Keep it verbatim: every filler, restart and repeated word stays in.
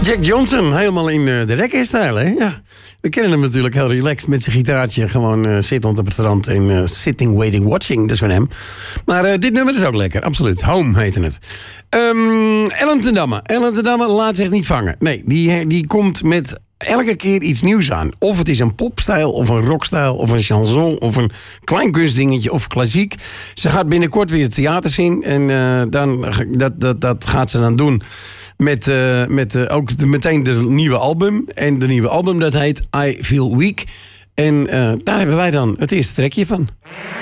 Jack Johnson, helemaal in uh, de reggae-stijl, hè? Ja. We kennen hem natuurlijk heel relaxed met zijn gitaartje. Gewoon uh, zittend op het strand en uh, sitting, waiting, watching. Dat is van hem. Maar uh, dit nummer is ook lekker, absoluut. Home heette het. Um, Ellen ten Damme. Ellen ten Damme laat zich niet vangen. Nee, die, die komt met elke keer iets nieuws aan. Of het is een popstijl, of een rockstijl, of een chanson, of een klein kunstdingetje, of klassiek. Ze gaat binnenkort weer het theater zien. En uh, dan, dat, dat, dat gaat ze dan doen met, uh, met uh, ook de, meteen de nieuwe album. En de nieuwe album, dat heet I Feel Weak. En uh, daar hebben wij dan het eerste trekje van.